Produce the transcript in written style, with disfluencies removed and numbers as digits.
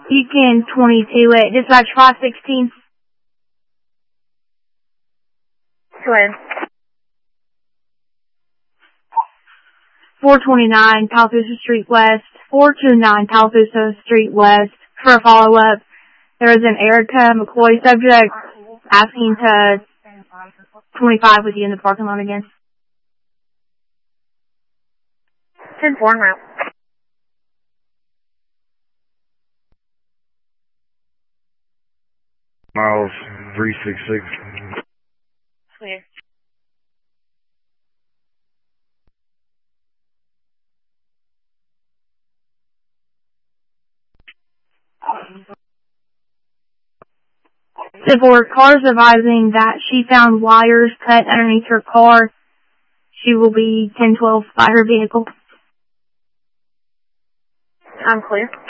You can 22 it. Dispatch 516. Go ahead. 429 Tallapoosa Street West. 429 Tallapoosa Street West. For a follow-up, there is an Erica McCoy subject asking to 25 with you in the parking lot again. 10-4 route. Miles 366. Clear. For cars advising that she found wires cut underneath her car, she will be 1012 by her vehicle. I'm clear.